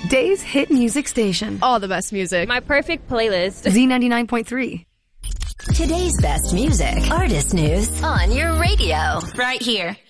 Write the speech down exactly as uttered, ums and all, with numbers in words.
Days Hit Music Station. All the best music. My perfect playlist. Z ninety-nine point three. Today's best music, artist news on your radio. Right here.